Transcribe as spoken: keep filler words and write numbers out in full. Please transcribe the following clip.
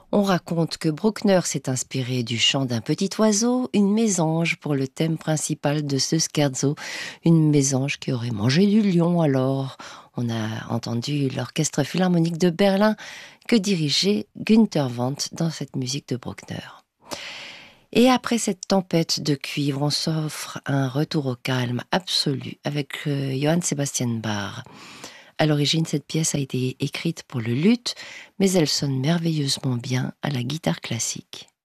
On raconte que Bruckner s'est inspiré du chant d'un petit oiseau, une mésange pour le thème principal de ce scherzo, une mésange qui aurait mangé du lion alors. On a entendu l'Orchestre philharmonique de Berlin que dirigeait Günther Wendt dans cette musique de Bruckner. Et après cette tempête de cuivre, on s'offre un retour au calme absolu avec euh, Johann Sebastian Bach. À l'origine, cette pièce a été écrite pour le luth, mais elle sonne merveilleusement bien à la guitare classique.